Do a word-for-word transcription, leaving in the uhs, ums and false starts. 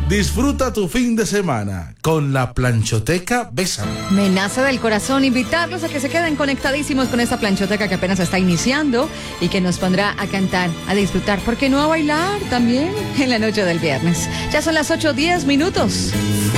Disfruta tu fin de semana con la Planchoteca Bésame. Me nace del corazón invitarlos a que se queden conectadísimos con esta planchoteca que apenas está iniciando y que nos pondrá a cantar, a disfrutar, ¿por qué no a bailar también en la noche del viernes? Ya son las ocho diez minutos.